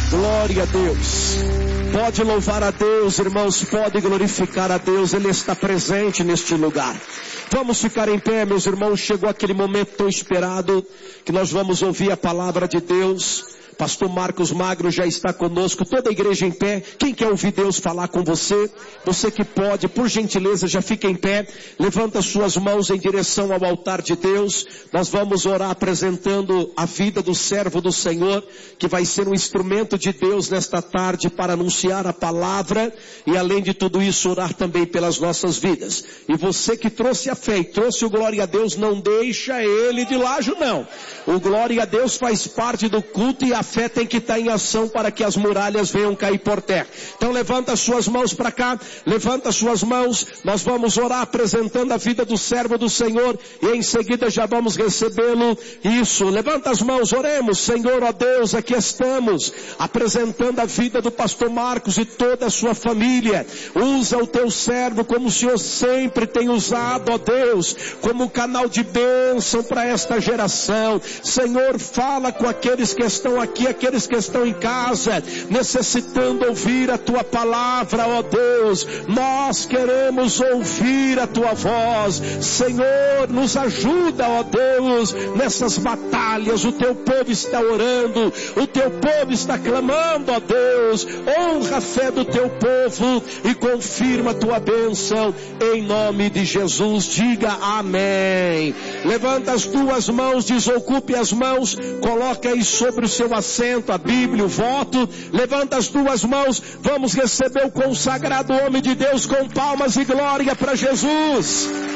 Glória a Deus. Pode louvar a Deus, irmãos, pode glorificar a Deus, Ele está presente neste lugar. Vamos ficar em pé, meus irmãos, chegou aquele momento tão esperado, que nós vamos ouvir a palavra de Deus. Pastor Marcos Magro já está conosco, toda a igreja em pé. Quem quer ouvir Deus falar com você? Você que pode, por gentileza, já fica em pé. Levanta suas mãos em direção ao altar de Deus. Nós vamos orar apresentando a vida do servo do Senhor, que vai ser um instrumento de Deus nesta tarde para anunciar a palavra. E além de tudo isso, orar também pelas nossas vidas. E você que trouxe a fé e trouxe o glória a Deus, não deixa ele de lado não. O glória a Deus faz parte do culto e a fé tem que estar em ação para que as muralhas venham cair por terra. Então levanta as suas mãos para cá, levanta as suas mãos, nós vamos orar apresentando a vida do servo do Senhor e em seguida já vamos recebê-lo. Isso, levanta as mãos, oremos. Senhor, ó Deus, aqui estamos apresentando a vida do pastor Marcos e toda a sua família. Usa o teu servo como o Senhor sempre tem usado, ó Deus, como canal de bênção para esta geração. Senhor, fala com aqueles que estão aqui, aqueles que estão em casa, necessitando ouvir a tua palavra, ó Deus. Nós queremos ouvir a tua voz. Senhor, nos ajuda, ó Deus, nessas batalhas. O teu povo está orando, o teu povo está clamando, ó Deus. Honra a fé do teu povo e confirma a tua bênção em nome de Jesus. Diga amém. Levanta as tuas mãos, desocupe as mãos, coloca aí sobre o seu assento a Bíblia, o voto. Levanta as duas mãos, vamos receber o consagrado homem de Deus com palmas e glória para Jesus.